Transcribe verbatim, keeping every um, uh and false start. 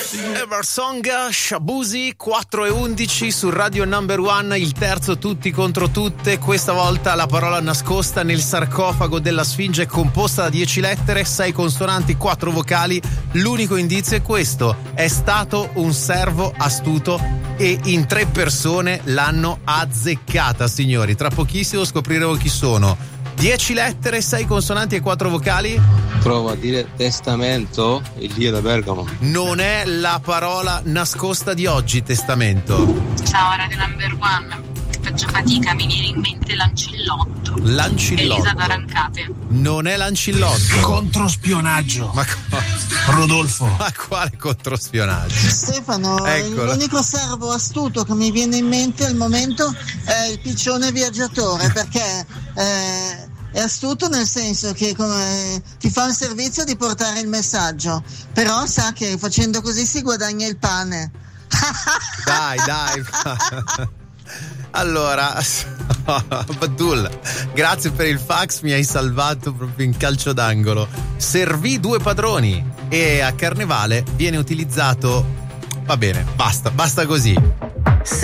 Eversong, Shabuzi, quattro e undici su Radio Number One, il terzo tutti contro tutte. Questa volta la parola nascosta nel sarcofago della Sfinge è composta da dieci lettere, sei consonanti, quattro vocali. L'unico indizio è questo: è stato un servo astuto e in tre persone l'hanno azzeccata, signori. Tra pochissimo scopriremo chi sono. dieci lettere, sei consonanti e quattro vocali. Provo a dire testamento, Elia da Bergamo. Non è la parola nascosta di oggi, testamento. Ciao Radio Number One, faccio fatica, mi viene in mente l'ancillotto. L'ancillotto. Elisa da Rancate. Non è l'ancillotto. Controspionaggio. Ma co- Rodolfo. Ma quale controspionaggio? Stefano, Eccolo. l'unico servo astuto che mi viene in mente al momento è il piccione viaggiatore, perché eh, è astuto nel senso che come, ti fa il servizio di portare il messaggio, però sa che facendo così si guadagna il pane. Dai, dai. Allora, Badul, grazie per il fax, mi hai salvato proprio in calcio d'angolo. Servì due padroni e a Carnevale viene utilizzato. Va bene, basta, basta così.